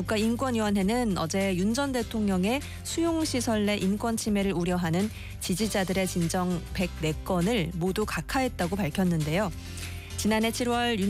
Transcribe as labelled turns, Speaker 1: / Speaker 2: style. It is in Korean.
Speaker 1: 국가인권위원회는 어제 윤 전 대통령의 수용시설 내 인권 침해를 우려하는 지지자들의 진정 104건을 모두 각하했다고 밝혔는데요. 지난해 7월